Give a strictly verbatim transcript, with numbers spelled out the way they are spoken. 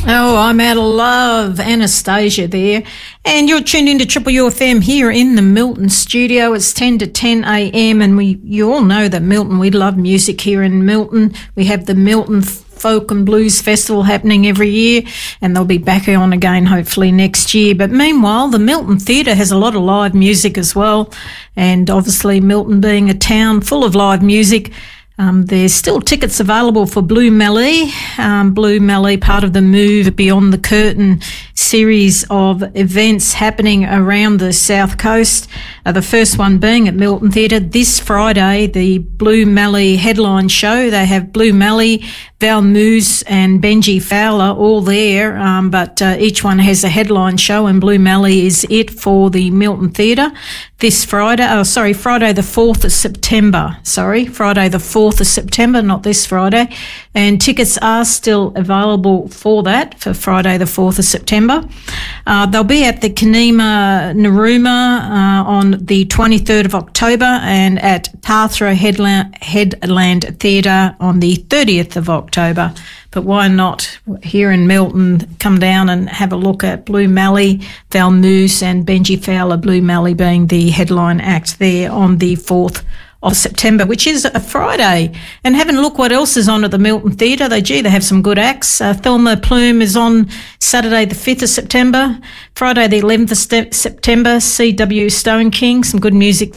Oh, I'm out of love. Anastasia there. And you're tuned into Triple U F M here in the Milton studio. It's ten to ten a.m. and we you all know that Milton, we love music here in Milton. We have the Milton Folk and Blues Festival happening every year, and they'll be back on again hopefully next year. But meanwhile, the Milton Theatre has a lot of live music as well, and obviously Milton being a town full of live music, Um, there's still tickets available for Blue Mallee. Um, Blue Mallee, part of the Move Beyond the Curtain series of events happening around the South Coast. Uh, the first one being at Milton Theatre this Friday, the Blue Mallee headline show. They have Blue Mallee, Val Moose and Benji Fowler all there, um, but uh, each one has a headline show, and Blue Mallee is it for the Milton Theatre this Friday. Oh, sorry, Friday the fourth of September. Sorry, Friday the fourth of September, not this Friday. And tickets are still available for that, for Friday the fourth of September. Uh, they'll be at the Kanema Naruma uh, on the twenty-third of October and at Pathra Headland, Headland Theatre on the thirtieth of October. But why not here in Milton come down and have a look at Blue Mallee, Val Moose and Benji Fowler, Blue Mallee being the headline act there on the fourth of September, which is a Friday. And having a look what else is on at the Milton Theatre. They, gee, they have some good acts. Uh, Thelma Plume is on Saturday the fifth of September. Friday the eleventh of September, C W Stone King, some good music